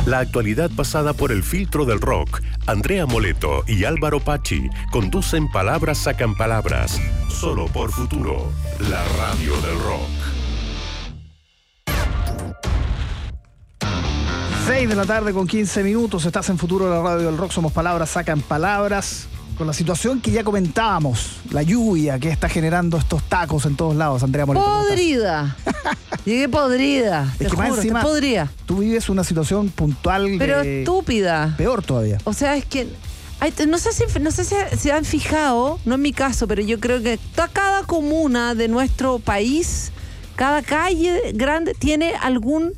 La actualidad pasada por el filtro del rock. Andrea Moleto y Álvaro Pachi conducen Palabras Sacan Palabras. Solo por Futuro, la radio del rock. 6 de la tarde con 15 minutos. Estás en Futuro, la radio del rock. Somos Palabras Sacan Palabras. Con la situación que ya comentábamos, la lluvia que está generando estos tacos en todos lados, Andrea Moleto. Podrida. Llegué podrida. Es que más encima, podría. Tú vives una situación puntual. Pero estúpida. Peor todavía. O sea, es que no sé si se han fijado, no en mi caso, pero yo creo que cada comuna de nuestro país, cada calle grande tiene algún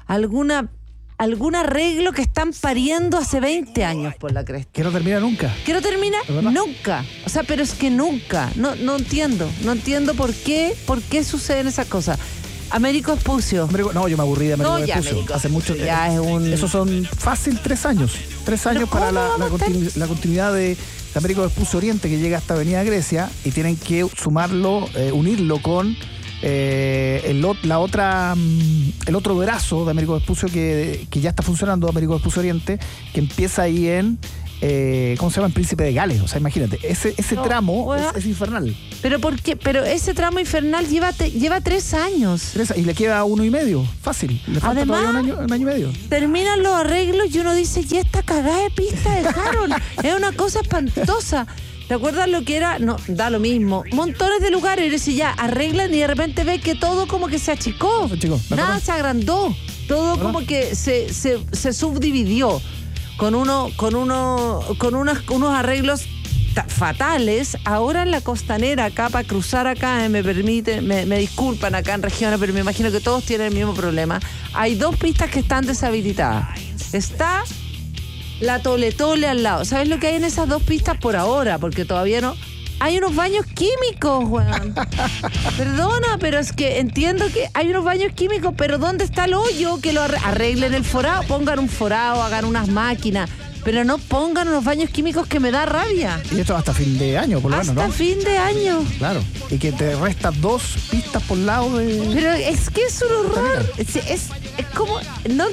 arreglo que están pariendo hace 20 años por la cresta. Que no termina nunca. Que no termina nunca. O sea, pero es que nunca. No entiendo. No entiendo por qué suceden esas cosas. Américo Vespucio. No, yo me aburrí de Américo Vespucio. Hace mucho tiempo. Esos son fácil 3 años. 3 años para la continuidad de Américo Vespucio Oriente, que llega hasta Avenida Grecia, y tienen que sumarlo, unirlo con el otro brazo de Américo Vespucio que ya está funcionando, Américo Vespucio Oriente, que empieza ahí en ¿cómo se llama? En Príncipe de Gales. O sea, imagínate, ese tramo es infernal. ¿Pero por qué? Pero ese tramo infernal lleva 3 años. Y le queda 1 y medio, fácil. Le falta además, todavía un año y medio. Terminan los arreglos y uno dice, ¿y esta cagada de pista dejaron? Es una cosa espantosa. ¿Te acuerdas lo que era? No, da lo mismo. Montones de lugares, y decís, ya, arreglan, y de repente ves que todo como que se achicó. Nada se agrandó. Todo como que se subdividió. Con unos arreglos fatales. Ahora en la costanera, acá para cruzar acá, me disculpan acá en regiones, pero me imagino que todos tienen el mismo problema. Hay 2 pistas que están deshabilitadas. Está la Tole al lado. ¿Sabes lo que hay en esas 2 pistas por ahora? Porque todavía no. Hay unos baños químicos, weón. Perdona, pero es que entiendo que hay unos baños químicos, pero ¿dónde está el hoyo? Que lo arreglen el forado, pongan un forado, hagan unas máquinas, pero no pongan unos baños químicos, que me da rabia. Y esto hasta fin de año, por lo menos, ¿no? Hasta fin de año. Claro. Y que te restas 2 pistas por lado de... Pero es que es un horror. Es como... No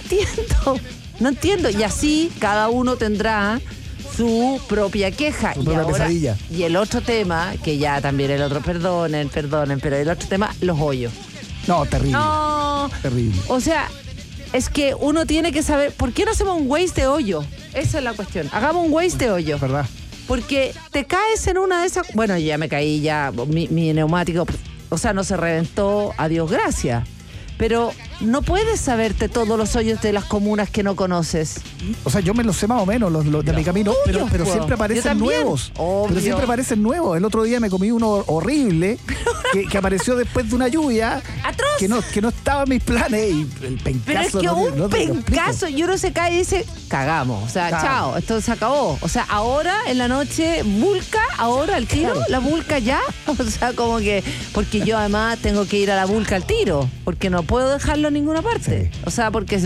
entiendo. Y así cada uno tendrá su propia queja. Su propia pesadilla. Y el otro tema, que ya también el otro, perdonen, pero el otro tema, los hoyos. No, terrible. No. Terrible. O sea, es que uno tiene que saber, ¿por qué no hacemos un Waze de hoyo? Esa es la cuestión. Hagamos un Waze de hoyo. ¿Verdad? Porque te caes en una de esas... Bueno, ya me caí, mi neumático, o sea, no se reventó, a Dios gracias. Pero no puedes saberte todos los hoyos de las comunas que no conoces. O sea, yo me los sé más o menos, los de mi camino, pero siempre aparecen nuevos. Obvio. Pero siempre aparecen nuevos. El otro día me comí uno horrible que apareció después de una lluvia. ¡Atroz! Que no estaba en mis planes, y el pencazo. Pero es que un pencazo, y uno se cae y dice, cagamos. O sea, chao, esto se acabó. O sea, ahora en la noche, vulca, ahora al tiro, la vulca ya. O sea, como que, porque yo además tengo que ir a la vulca al tiro, porque no puedo dejarlo en ninguna parte. Sí. O sea, porque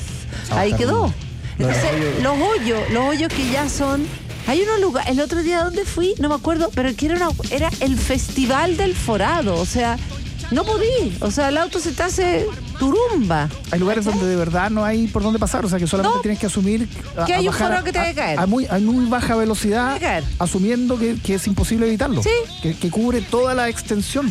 ahí quedó. Entonces, los hoyos que ya son... Hay unos lugares, el otro día donde fui, no me acuerdo, pero que era el Festival del Forado. O sea, no podí. O sea, el auto se te hace turumba. Hay lugares donde de verdad no hay por dónde pasar, o sea, que solamente tienes que asumir que hay un forado que te va a caer. A muy baja velocidad, asumiendo que es imposible evitarlo. Sí. Que cubre toda la extensión. Sí,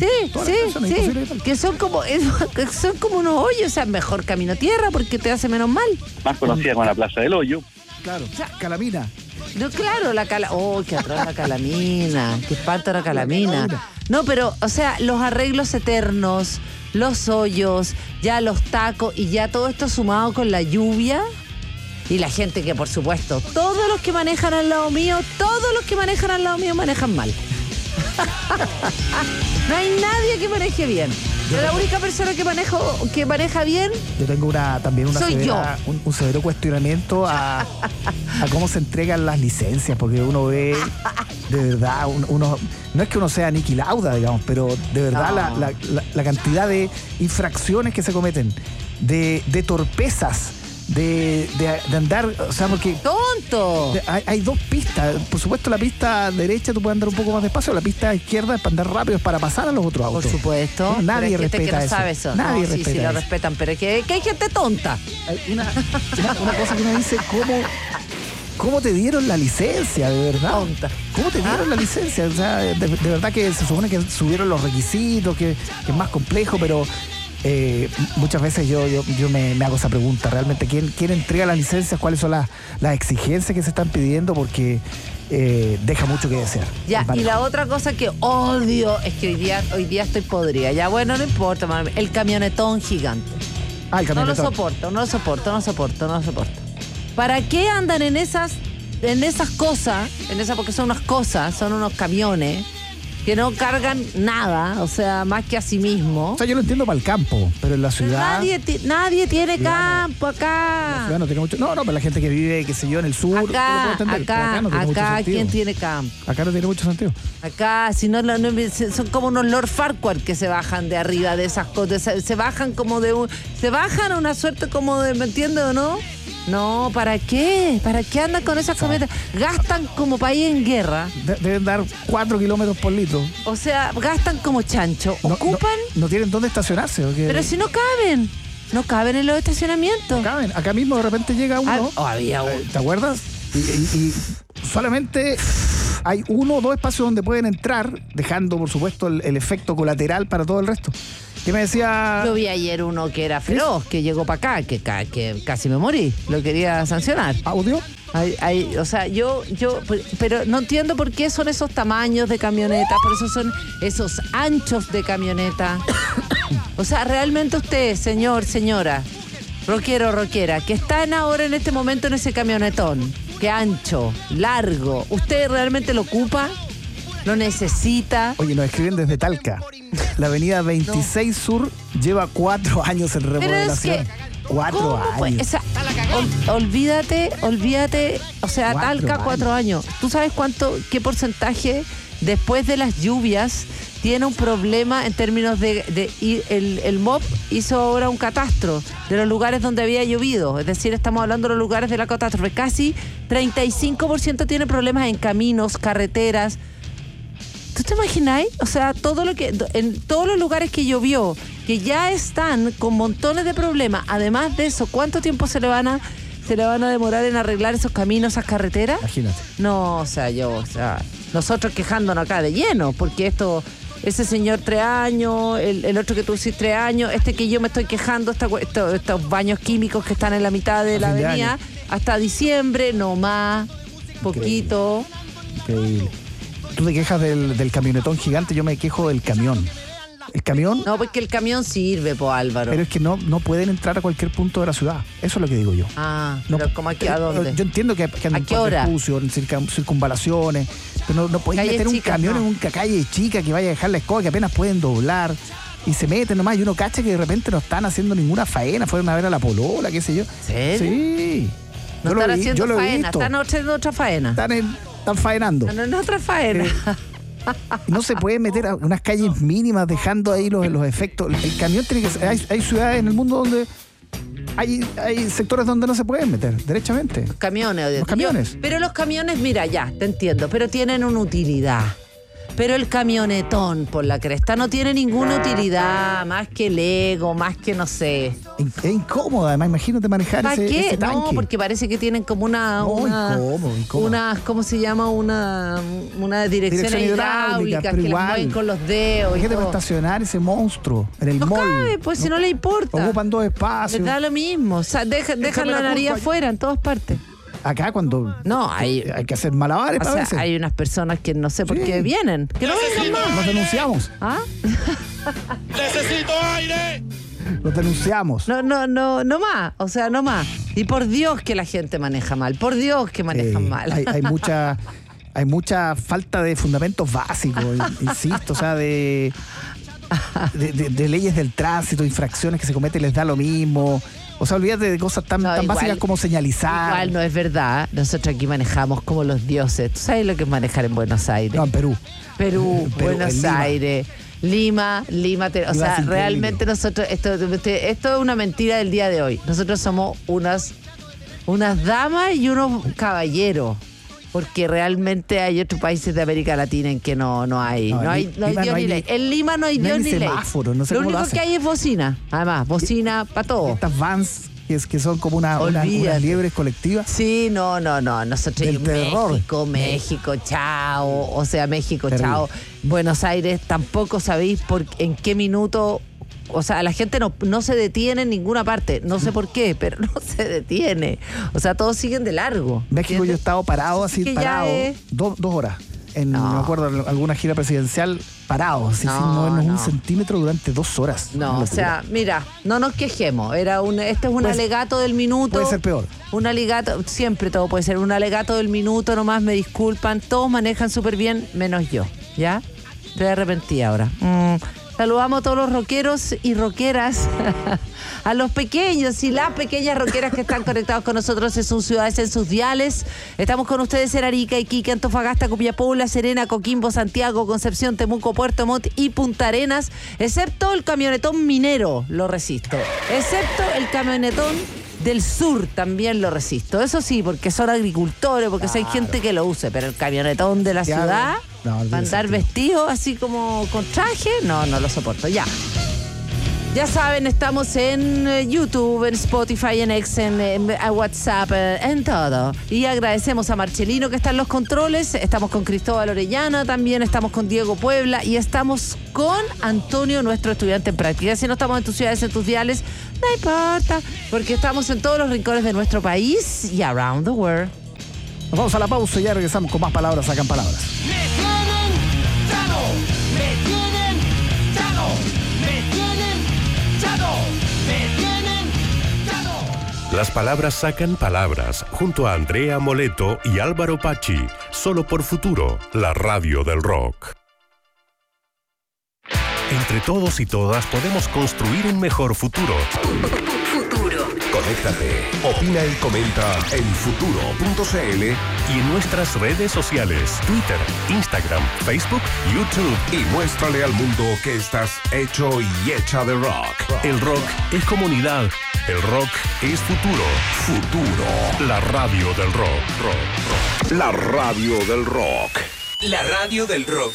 sí. Que son como unos hoyos, o sea, mejor camino tierra porque te hace menos mal. Más conocida como la Plaza del Hoyo. Claro, o sea, Calamina. No, claro, qué atroz la Calamina, qué espanto la Calamina. No, pero, o sea, los arreglos eternos, los hoyos, ya los tacos, y ya todo esto sumado con la lluvia y la gente que, por supuesto, todos los que manejan al lado mío manejan mal. No hay nadie que maneje bien. La única persona que maneja bien. Yo tengo también un severo cuestionamiento a cómo se entregan las licencias, porque uno ve, de verdad, uno no es que uno sea Niki Lauda, digamos, pero de verdad la cantidad de infracciones que se cometen, de torpezas, de andar, o sea, porque... ¡Tonto! Hay dos pistas. Por supuesto, la pista derecha tú puedes andar un poco más despacio, la pista izquierda es para andar rápido, es para pasar a los otros autos. Por supuesto. Bueno, nadie respeta que no sabe eso. Nadie respeta sí, eso. lo respetan, pero es que hay gente tonta. Hay una cosa que uno dice, ¿cómo te dieron la licencia, de verdad? Tonta. ¿Cómo te dieron la licencia? O sea, de verdad que se supone que subieron los requisitos, que es más complejo, pero muchas veces yo me hago esa pregunta. Realmente, ¿quién entrega las licencias? ¿Cuáles son las exigencias que se están pidiendo? Porque deja mucho que desear. Ya, y la otra cosa que odio es que hoy día estoy podrida. Ya, bueno, no importa, mami. El camionetón gigante. El camionetón. No lo soporto. ¿Para qué andan en esas cosas? Porque son unas cosas, son unos camiones que no cargan nada, o sea, más que a sí mismo. O sea, yo lo entiendo para el campo, pero en la ciudad... Nadie tiene campo acá. La ciudad no tiene mucho... No, pero la gente que vive, qué sé yo, en el sur... Acá no tiene mucho sentido. ¿Quién tiene campo? Acá no tiene mucho sentido. Acá, si no, son como unos Lord Farquaad que se bajan de arriba de esas cosas. Se bajan como se bajan a una suerte como de... ¿Me entiendes o no? No, ¿para qué? ¿Para qué andan con esas camionetas? Gastan como país en guerra. Deben dar 4 kilómetros por litro. O sea, gastan como chancho. ¿Ocupan? No tienen dónde estacionarse. Pero si no caben. No caben en los estacionamientos. No caben. Acá mismo de repente llega uno. Había uno. ¿Te acuerdas? Y solamente hay 1 o 2 espacios donde pueden entrar, dejando, por supuesto, el efecto colateral para todo el resto. ¿Qué me decía? Yo vi ayer uno que era feroz, que llegó para acá, que casi me morí. Lo quería sancionar. ¿Audio? O sea, pero no entiendo por qué son esos tamaños de camioneta, por eso son esos anchos de camioneta. O sea, realmente usted, señora, rockera, que están ahora en este momento en ese camionetón, que ancho, largo, ¿usted realmente lo ocupa? ¿Lo necesita? Oye, nos escriben desde Talca. La avenida 26 Sur lleva 4 años en remodelación. Pero es que, 4 años. O sea, olvídate, o sea, 4 Talca, 4 años. ¿Tú sabes qué porcentaje después de las lluvias tiene un problema en términos el MOP hizo ahora un catastro de los lugares donde había llovido? Es decir, estamos hablando de los lugares de la catástrofe. Casi 35% tiene problemas en caminos, carreteras. ¿Tú te imagináis? O sea, en todos los lugares que llovió, que ya están con montones de problemas. Además de eso, ¿cuánto tiempo se le van a demorar en arreglar esos caminos, esas carreteras? Imagínate. No, nosotros quejándonos acá de lleno, porque ese señor 3 años, el otro que tú decís 3 años, que yo me estoy quejando, estos baños químicos que están en la mitad de la avenida, hasta diciembre, no más, poquito. Increíble. Tú te quejas del camionetón gigante, yo me quejo del camión. ¿El camión? No, porque el camión sirve, Álvaro. Pero es que no pueden entrar a cualquier punto de la ciudad. Eso es lo que digo yo. Pero ¿cómo aquí? ¿A dónde? Yo entiendo que andan por Vespucio, en circunvalaciones, pero no pueden meter un camión en una calle chica que vaya a dejar la escoba, que apenas pueden doblar. Y se meten nomás, y uno cacha que de repente no están haciendo ninguna faena, fueron a ver a la polola, qué sé yo. ¿Serio? Sí. No están haciendo faena, están haciendo otra faena. Están faenando. No, otra faena. No se puede meter a unas calles mínimas dejando ahí los efectos. El camión tiene que ser... Hay ciudades en el mundo donde hay sectores donde no se pueden meter, derechamente. Los camiones. Pero los camiones, mira, ya, te entiendo, pero tienen una utilidad. Pero el camionetón por la cresta no tiene ninguna utilidad, más que el ego, más que no sé. Es incómodo, además, imagínate manejar ese tanque. No, porque parece que tienen como incómodo. ¿Cómo se llama? Una dirección hidráulica que les mueven con los dedos. Hay gente para estacionar ese monstruo en el mall. No cabe, pues si no le importa. Ocupan 2 espacios. Les da lo mismo. O sea, dejan la nariz afuera en todas partes. Acá cuando hay que hacer malabares para veces. Hay unas personas que no sé por qué vienen. Que no vengan más. Nos denunciamos. ¡Necesito aire! Los denunciamos. No más. O sea, no más. Y por Dios que la gente maneja mal. Por Dios que manejan mal. Hay mucha falta de fundamentos básicos, insisto, o sea, de leyes del tránsito, infracciones que se cometen, les da lo mismo. O sea, olvídate de cosas tan básicas como señalizar. Igual no es verdad. Nosotros aquí manejamos como los dioses. ¿Tú sabes lo que es manejar en Buenos Aires? No, en Perú. Buenos Aires. Lima, o sea, realmente nosotros, esto es una mentira del día de hoy. Nosotros somos unas damas y unos caballeros. Porque realmente hay otros países de América Latina en que no hay Dios ni ley. En Lima no hay Dios ni ley. No sé lo único que hay es bocina. Además, bocina para todo. Estas vans que son como unas liebres colectivas. Sí, no. Nosotros México, chao. O sea, México, terrible. Chao. Buenos Aires, tampoco sabéis en qué minuto. O sea, la gente no se detiene en ninguna parte. No sé por qué, pero no se detiene. O sea, todos siguen de largo. México, yo he estado parado, dos horas. No me acuerdo, en alguna gira presidencial, parado, sin movernos un centímetro durante 2 horas. No, o sea, mira, no nos quejemos. Este es un alegato del minuto. Puede ser peor. Un alegato, siempre todo puede ser. Un alegato del minuto, nomás me disculpan. Todos manejan súper bien, menos yo. ¿Ya? Estoy arrepentida ahora. Saludamos a todos los rockeros y rockeras, a los pequeños y las pequeñas rockeras que están conectados con nosotros en sus ciudades, en sus diales. Estamos con ustedes en Arica, Iquique, Antofagasta, Copiapó, La Serena, Coquimbo, Santiago, Concepción, Temuco, Puerto Montt y Punta Arenas, excepto el camionetón minero, lo resisto. Excepto el camionetón del sur también lo resisto. Eso sí, porque son agricultores, porque hay gente que lo use, pero el camionetón de la ciudad, andar vestido así como con traje, no lo soporto. Ya saben, estamos en YouTube, en Spotify, en X, en WhatsApp, en todo. Y agradecemos a Marcelino que está en los controles. Estamos con Cristóbal Orellana también, estamos con Diego Puebla y estamos con Antonio, nuestro estudiante en práctica. Si no estamos en tus ciudades, en tus diales, no importa, porque estamos en todos los rincones de nuestro país y around the world. Nos vamos a la pausa y ya regresamos con más palabras, sacan palabras. Las palabras sacan palabras, junto a Andrea Moleto y Álvaro Pachi, solo por Futuro, la radio del rock. Entre todos y todas podemos construir un mejor futuro. Conéctate, opina y comenta en futuro.cl y en nuestras redes sociales, Twitter, Instagram, Facebook, YouTube. Y muéstrale al mundo que estás hecho y hecha de rock. El rock es comunidad. El rock es futuro. Futuro. La radio del rock. La radio del rock. La radio del rock.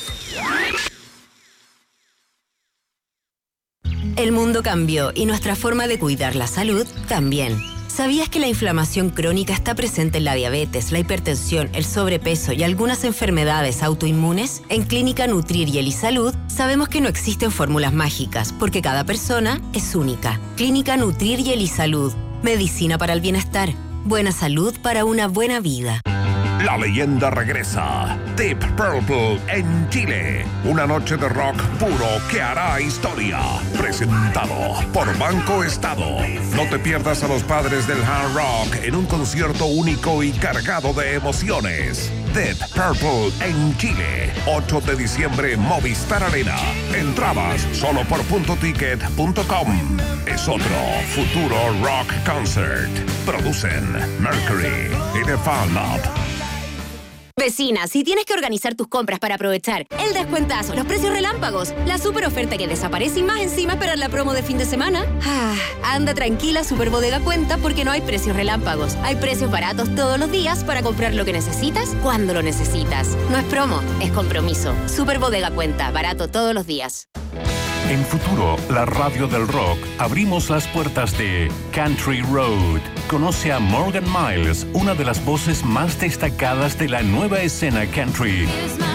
El mundo cambió y nuestra forma de cuidar la salud también. ¿Sabías que la inflamación crónica está presente en la diabetes, la hipertensión, el sobrepeso y algunas enfermedades autoinmunes? En Clínica Nutrir y Elisalud sabemos que no existen fórmulas mágicas porque cada persona es única. Clínica Nutrir y Elisalud. Medicina para el bienestar. Buena salud para una buena vida. La leyenda regresa. Deep Purple en Chile. Una noche de rock puro que hará historia. Presentado por Banco Estado. No te pierdas a los padres del hard rock en un concierto único y cargado de emociones. Deep Purple en Chile. 8 de diciembre, Movistar Arena. Entradas solo por puntoticket.com. Es otro Futuro Rock Concert. Producen Mercury y The Fan Lab. Vecina, si tienes que organizar tus compras para aprovechar el descuentazo, los precios relámpagos, la super oferta que desaparece y más encima esperar la promo de fin de semana, anda tranquila, Super Bodega cuenta porque no hay precios relámpagos. Hay precios baratos todos los días para comprar lo que necesitas cuando lo necesitas. No es promo, es compromiso. Super Bodega cuenta, barato todos los días. En Futuro, la radio del rock, abrimos las puertas de Country Road. Conoce a Morgan Miles, una de las voces más destacadas de la nueva escena country.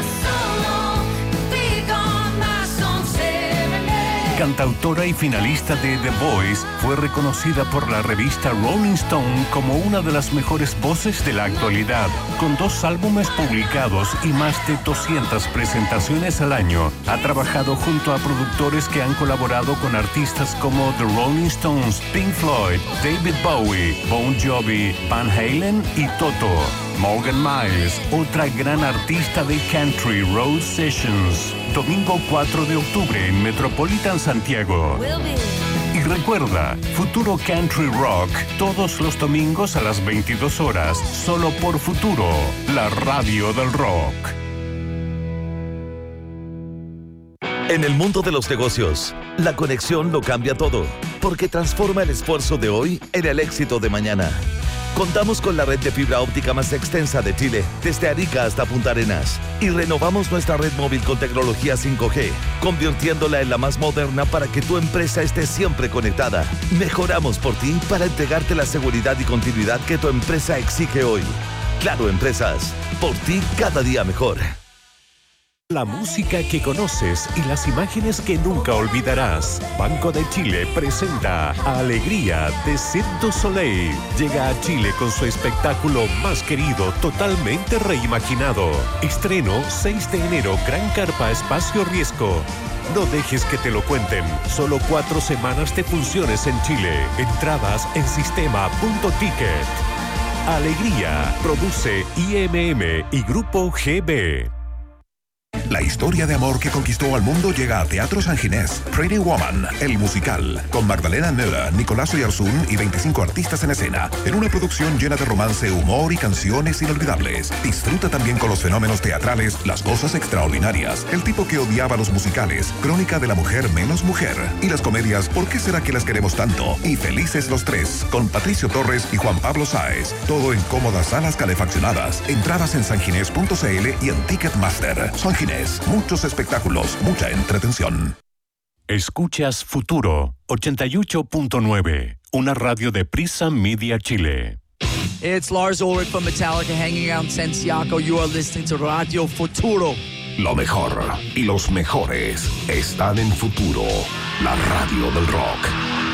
Cantautora y finalista de The Voice, fue reconocida por la revista Rolling Stone como una de las mejores voces de la actualidad. Con 2 álbumes publicados y más de 200 presentaciones al año, ha trabajado junto a productores que han colaborado con artistas como The Rolling Stones, Pink Floyd, David Bowie, Bon Jovi, Van Halen y Toto. Morgan Miles, otra gran artista de Country Road Sessions. Domingo 4 de octubre en Metropolitan Santiago. Y recuerda, Futuro Country Rock, todos los domingos a las 22 horas, solo por Futuro, la radio del rock. En el mundo de los negocios, la conexión lo cambia todo, porque transforma el esfuerzo de hoy en el éxito de mañana. Contamos con la red de fibra óptica más extensa de Chile, desde Arica hasta Punta Arenas, y renovamos nuestra red móvil con tecnología 5G, convirtiéndola en la más moderna para que tu empresa esté siempre conectada. Mejoramos por ti para entregarte la seguridad y continuidad que tu empresa exige hoy. Claro Empresas, por ti cada día mejor. La música que conoces y las imágenes que nunca olvidarás. Banco de Chile presenta Alegría de Cirque du Soleil. Llega a Chile con su espectáculo más querido, totalmente reimaginado. Estreno 6 de enero, Gran Carpa Espacio Riesgo. No dejes que te lo cuenten. Solo 4 semanas de funciones en Chile. Entradas en sistema.ticket. Alegría. Produce IMM y Grupo GB. La historia de amor que conquistó al mundo llega a Teatro San Ginés. Pretty Woman, el musical, con Magdalena Müller, Nicolás Oyarzún y 25 artistas en escena, en una producción llena de romance, humor y canciones inolvidables. Disfruta también con los fenómenos teatrales, las cosas extraordinarias, el tipo que odiaba los musicales, Crónica de la mujer menos mujer, y las comedias ¿Por qué será que las queremos tanto? Y Felices los tres, con Patricio Torres y Juan Pablo Sáez. Todo en cómodas salas calefaccionadas. Entradas en sanginés.cl y en Ticketmaster. San Ginés, muchos espectáculos, mucha entretención. Escuchas Futuro 88.9, una radio de Prisa Media Chile. It's Lars Ulrich from Metallica hanging out in Santiago. You are listening to Radio Futuro. Lo mejor y los mejores están en Futuro, la radio del rock.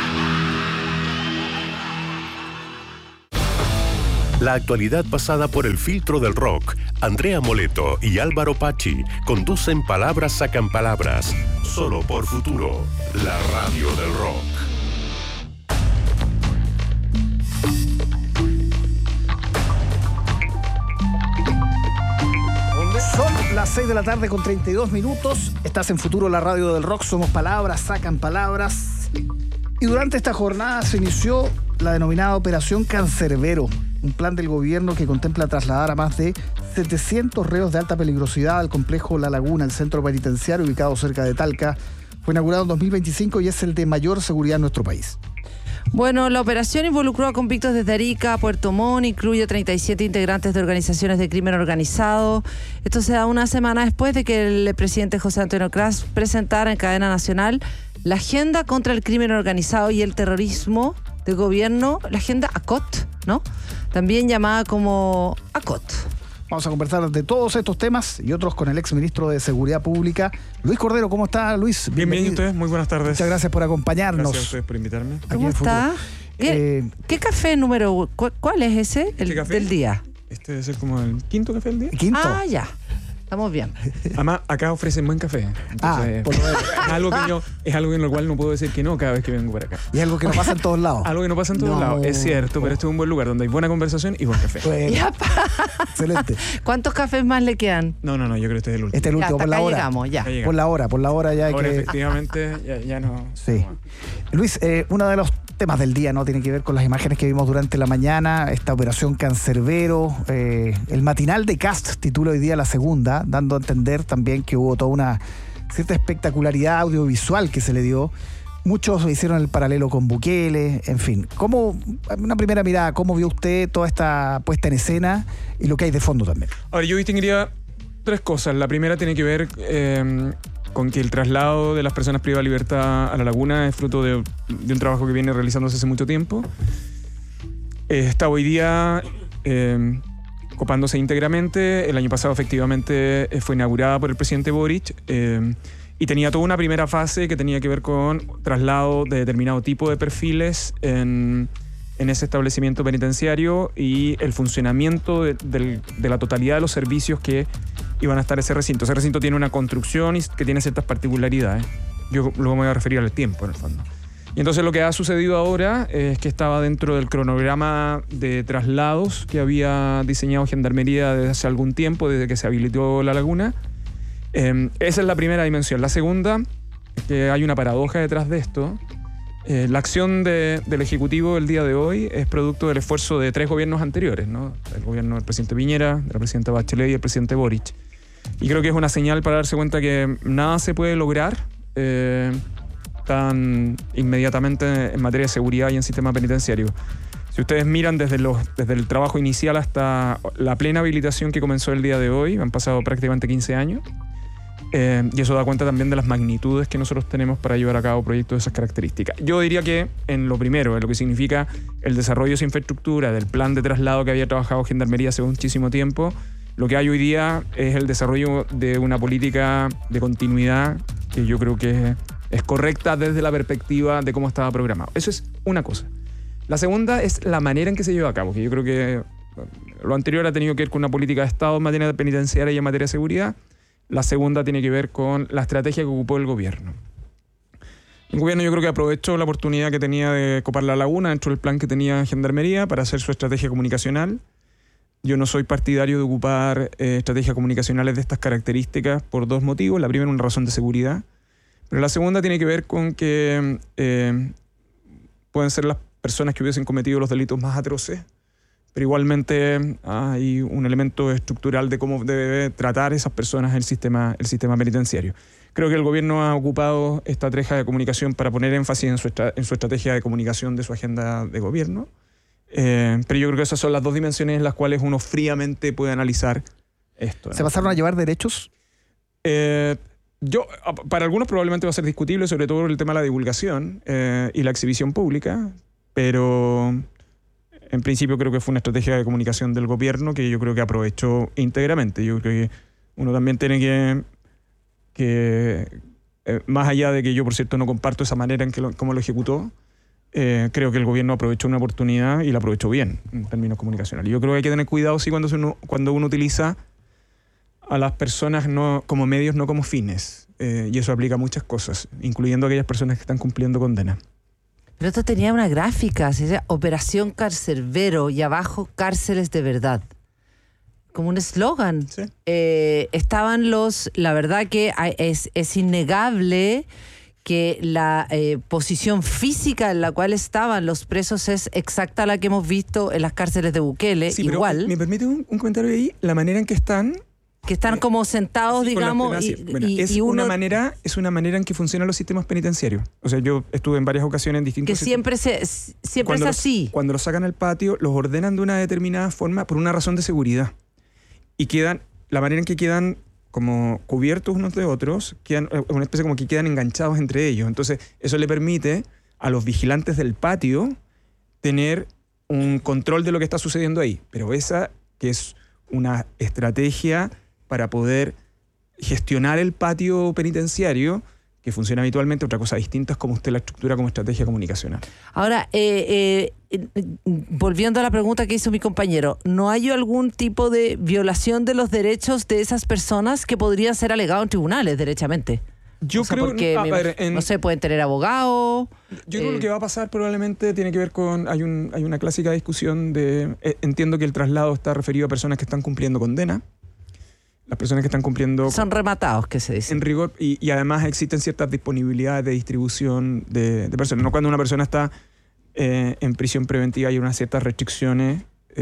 La actualidad pasada por el filtro del rock. Andrea Moleto y Álvaro Pachi conducen Palabras Sacan Palabras. Solo por Futuro, la radio del rock. Son las 6 de la tarde con 32 minutos. Estás en Futuro, la radio del rock. Somos Palabras Sacan Palabras. Y durante esta jornada se inició la denominada Operación Cancerbero, un plan del gobierno que contempla trasladar a más de 700 reos de alta peligrosidad al complejo La Laguna, el centro penitenciario ubicado cerca de Talca. Fue inaugurado en 2025 y es el de mayor seguridad en nuestro país. Bueno, la operación involucró a convictos desde Arica a Puerto Montt, incluye 37 integrantes de organizaciones de crimen organizado. Esto se da una semana después de que el presidente José Antonio Cras presentara en cadena nacional la agenda contra el crimen organizado y el terrorismo del gobierno, la agenda ACOT, ¿no? También llamada como ACOT. Vamos a conversar de todos estos temas y otros con el exministro de Seguridad Pública, Luis Cordero. ¿Cómo está, Luis? Bien, ¿y ustedes? Muy buenas tardes. Muchas gracias por acompañarnos. Gracias a ustedes por invitarme. ¿Cómo está? ¿Qué café número? ¿Cuál es ese? El del día. Este debe ser como el quinto café del día. ¿Quinto? Ah, ya. Estamos bien. Además, acá ofrecen buen café. Entonces, por lo menos. es algo en lo cual no puedo decir que no cada vez que vengo para acá. Y algo que no pasa en todos lados. Algo que no pasa en todos lados, es cierto, pero este es un buen lugar donde hay buena conversación y buen café. Bueno, excelente. ¿Cuántos cafés más le quedan? No, yo creo que este es el último. Este es el último, por la hora. Llegamos, ya. Por la hora ya hay ahora que... efectivamente, ya no... Sí. Luis, uno de los temas del día, ¿no? Tiene que ver con las imágenes que vimos durante la mañana, esta operación Cancerbero, el matinal de Cast titula hoy día La Segunda, dando a entender también que hubo toda una cierta espectacularidad audiovisual que se le dio. Muchos hicieron el paralelo con Bukele, en fin. Una primera mirada, ¿cómo vio usted toda esta puesta en escena y lo que hay de fondo también? Ahora, yo distinguiría 3 cosas. La primera tiene que ver con que el traslado de las personas privadas de libertad a La Laguna es fruto de un trabajo que viene realizándose hace mucho tiempo. Está hoy día copándose íntegramente. El año pasado efectivamente fue inaugurada por el presidente Boric y tenía toda una primera fase que tenía que ver con traslado de determinado tipo de perfiles en ese establecimiento penitenciario y el funcionamiento de la totalidad de los servicios que iban a estar en ese recinto. Ese recinto tiene una construcción que tiene ciertas particularidades. Yo luego me voy a referir al tiempo, en el fondo. Y entonces lo que ha sucedido ahora es que estaba dentro del cronograma de traslados que había diseñado Gendarmería desde hace algún tiempo, desde que se habilitó La Laguna. Esa es la primera dimensión. La segunda, que hay una paradoja detrás de esto. La acción del Ejecutivo el día de hoy es producto del esfuerzo de 3 gobiernos anteriores, ¿no? El gobierno del presidente Piñera, de la presidenta Bachelet y el presidente Boric. Y creo que es una señal para darse cuenta que nada se puede lograr tan inmediatamente en materia de seguridad y en sistema penitenciario. Si ustedes miran desde el trabajo inicial hasta la plena habilitación que comenzó el día de hoy, han pasado prácticamente 15 años, y eso da cuenta también de las magnitudes que nosotros tenemos para llevar a cabo proyectos de esas características. Yo diría que en lo primero, en lo que significa el desarrollo de esa infraestructura, del plan de traslado que había trabajado Gendarmería hace muchísimo tiempo, lo que hay hoy día es el desarrollo de una política de continuidad que yo creo que es correcta desde la perspectiva de cómo estaba programado. Eso es una cosa. La segunda es la manera en que se lleva a cabo, que yo creo que lo anterior ha tenido que ver con una política de Estado en materia penitenciaria y en materia de seguridad. La segunda tiene que ver con la estrategia que ocupó el gobierno. El gobierno yo creo que aprovechó la oportunidad que tenía de copar la laguna dentro del plan que tenía Gendarmería para hacer su estrategia comunicacional. Yo no soy partidario de ocupar estrategias comunicacionales de estas características por dos motivos. La primera, una razón de seguridad. Pero la segunda tiene que ver con que pueden ser las personas que hubiesen cometido los delitos más atroces, pero igualmente hay un elemento estructural de cómo debe tratar esas personas el sistema penitenciario. Creo que el gobierno ha ocupado esta estrategia de comunicación para poner énfasis en su estrategia de comunicación de su agenda de gobierno, pero yo creo que esas son las dos dimensiones en las cuales uno fríamente puede analizar esto, ¿no? ¿Se pasaron a llevar derechos? Para algunos probablemente va a ser discutible, sobre todo el tema de la divulgación y la exhibición pública, pero en principio creo que fue una estrategia de comunicación del gobierno que yo creo que aprovechó íntegramente. Yo creo que uno también tiene que más allá de que yo, por cierto, no comparto esa manera en cómo lo ejecutó, creo que el gobierno aprovechó una oportunidad y la aprovechó bien en términos comunicacionales. Yo creo que hay que tener cuidado sí cuando uno utiliza a las personas como medios, no como fines. Y eso aplica a muchas cosas, incluyendo a aquellas personas que están cumpliendo condena. Pero esto tenía una gráfica, se llama Operación Carcerbero y abajo Cárceles de Verdad. Como un eslogan. Sí. Estaban la verdad que es innegable que la posición física en la cual estaban los presos es exacta a la que hemos visto en las cárceles de Bukele. Sí, igual. Pero, ¿me permite un comentario ahí? La manera en que están... Que están como sentados, digamos, es una manera en que funcionan los sistemas penitenciarios. O sea, yo estuve en varias ocasiones en distintos... Que siempre es así. Cuando los sacan al patio, los ordenan de una determinada forma por una razón de seguridad. Y la manera en que quedan como cubiertos unos de otros, quedan una especie como que quedan enganchados entre ellos. Entonces, eso le permite a los vigilantes del patio tener un control de lo que está sucediendo ahí. Pero esa que es una estrategia para poder gestionar el patio penitenciario, que funciona habitualmente. Otra cosa distinta es como usted la estructura como estrategia comunicacional. Ahora, volviendo a la pregunta que hizo mi compañero, ¿no hay algún tipo de violación de los derechos de esas personas que podrían ser alegados en tribunales, derechamente? Yo creo porque no sé, pueden tener abogado. Yo creo que lo que va a pasar probablemente tiene que ver con... Hay una clásica discusión de... entiendo que el traslado está referido a personas que están cumpliendo condena. Las personas que están cumpliendo... Son rematados, que se dice. En rigor, y además existen ciertas disponibilidades de distribución de personas. No cuando una persona está en prisión preventiva hay unas ciertas restricciones,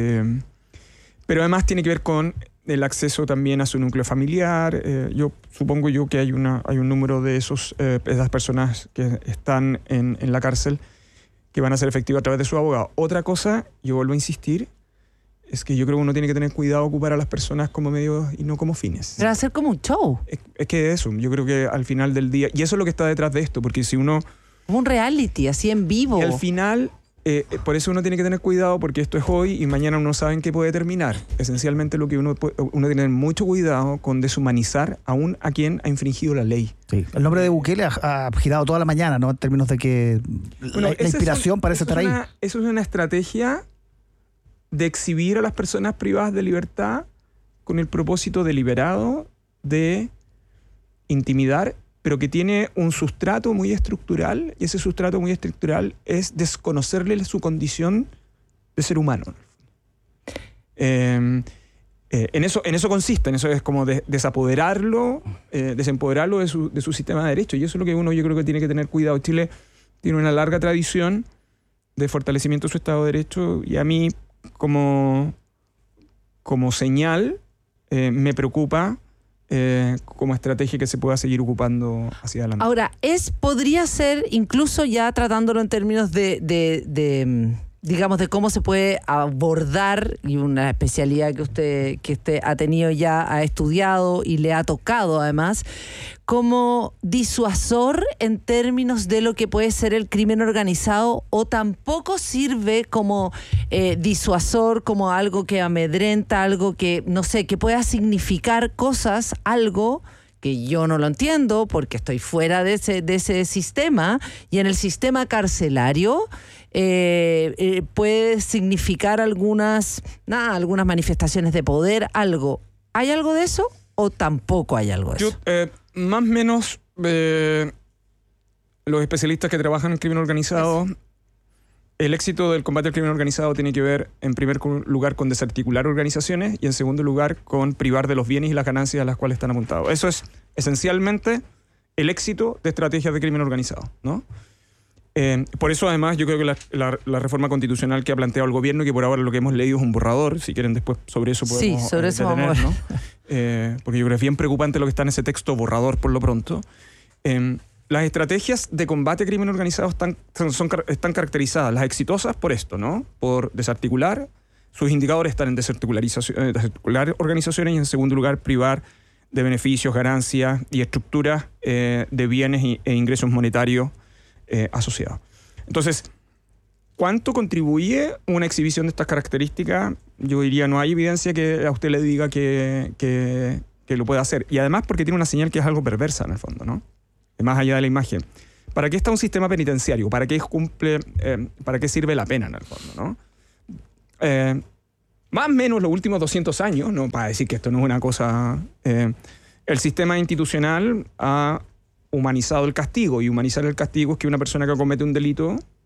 pero además tiene que ver con el acceso también a su núcleo familiar. Yo supongo que hay un número de esas personas que están en la cárcel que van a ser efectivas a través de su abogado. Otra cosa, yo vuelvo a insistir, es que yo creo que uno tiene que tener cuidado de ocupar a las personas como medios y no como fines. Pero hacer como un show. Es que eso, yo creo que al final del día, y eso es lo que está detrás de esto, porque si uno... Como un reality, así en vivo. Y al final, por eso uno tiene que tener cuidado, porque esto es hoy y mañana uno sabe en qué puede terminar. Esencialmente lo que uno tiene que tener mucho cuidado con deshumanizar aún a quien ha infringido la ley. Sí. El nombre de Bukele ha girado toda la mañana, ¿no? En términos de que la inspiración parece estar ahí. Eso es una estrategia de exhibir a las personas privadas de libertad con el propósito deliberado de intimidar, pero que tiene un sustrato muy estructural, y ese sustrato muy estructural es desconocerle su condición de ser humano. En eso consiste, en eso es como desempoderarlo de su sistema de derecho, y eso es lo que uno yo creo que tiene que tener cuidado. Chile tiene una larga tradición de fortalecimiento de su Estado de Derecho, y a mí como señal me preocupa como estrategia que se pueda seguir ocupando hacia adelante. Ahora, podría ser, incluso ya tratándolo en términos digamos, de cómo se puede abordar, y una especialidad que usted ha tenido ya, ha estudiado y le ha tocado además, como disuasor en términos de lo que puede ser el crimen organizado, o tampoco sirve como disuasor, como algo que amedrenta, algo que, no sé, que pueda significar cosas, algo que yo no lo entiendo porque estoy fuera de ese sistema, y en el sistema carcelario puede significar algunas manifestaciones de poder, algo. ¿Hay algo de eso o tampoco hay algo de eso? Más o menos los especialistas que trabajan en crimen organizado, el éxito del combate al crimen organizado tiene que ver, en primer lugar, con desarticular organizaciones, y en segundo lugar, con privar de los bienes y las ganancias a las cuales están apuntados. Eso es esencialmente el éxito de estrategias de crimen organizado, ¿no? Por eso, además, yo creo que la reforma constitucional que ha planteado el gobierno, que por ahora lo que hemos leído es un borrador, si quieren después sobre eso podemos detener, ¿no? Porque yo creo que es bien preocupante lo que está en ese texto borrador por lo pronto. Las estrategias de combate a crimen organizado están caracterizadas, las exitosas, por esto, ¿no? Por desarticular. Sus indicadores están en desarticular organizaciones, y en segundo lugar, privar de beneficios, ganancias y estructuras de bienes e ingresos monetarios asociados. Entonces, ¿cuánto contribuye una exhibición de estas características? Yo diría, no hay evidencia que a usted le diga que lo pueda hacer. Y además porque tiene una señal que es algo perversa en el fondo, ¿no? Más allá de la imagen. ¿Para qué está un sistema penitenciario? ¿Para qué sirve la pena en el fondo, ¿no? Más o menos los últimos 200 años, no para decir que esto no es una cosa... el sistema institucional ha humanizado el castigo, y humanizar el castigo es que una persona que comete un delito